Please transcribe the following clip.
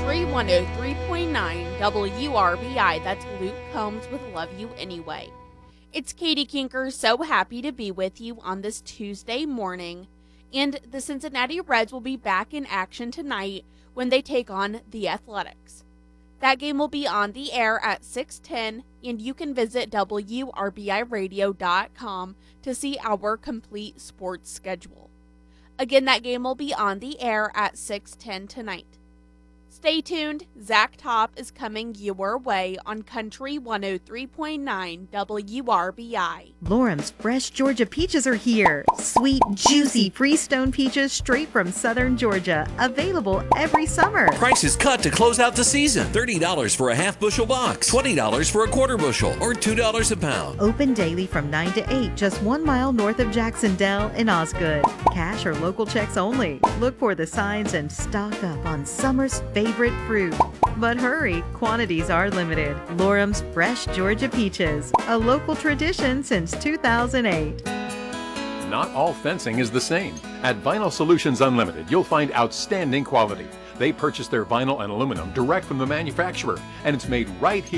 Country 103.9 WRBI. That's Luke Combs with Love You Anyway. It's Katie Kinker, so happy to be with you on this Tuesday morning. And the Cincinnati Reds will be back in action tonight when they take on the Athletics. That game will be on the air at 6:10, and you can visit WRBIRadio.com to see our complete sports schedule. Again, that game will be on the air at 6:10 tonight. Stay tuned. Zach Top is coming your way on Country 103.9 WRBI. Lorum's fresh Georgia peaches are here. Sweet, juicy Freestone peaches straight from southern Georgia. Available every summer. Prices cut to close out the season. $30 for a half bushel box, $20 for a quarter bushel, or $2 a pound. Open daily from 9 to 8, just 1 mile north of Jacksonville in Osgood. Cash or local checks only. Look for the signs and stock up on summer's favorite fruit. But hurry, quantities are limited. Lorum's fresh Georgia peaches, a local tradition since 2008. Not all fencing is the same. At Vinyl Solutions Unlimited, you'll find outstanding quality. They purchase their vinyl and aluminum direct from the manufacturer, and it's made right here